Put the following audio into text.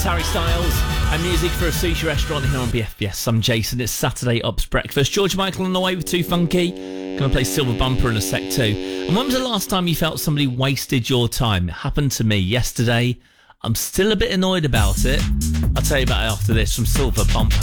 Harry Styles, and music for a sushi restaurant here on BFBS. I'm Jason. It's Saturday Ups Breakfast. George Michael on the way with Too Funky. Gonna play Silver Bumper in a sec too. And when was the last time you felt somebody wasted your time? It happened to me yesterday. I'm still a bit annoyed about it. I'll tell you about it after this from Silver Bumper.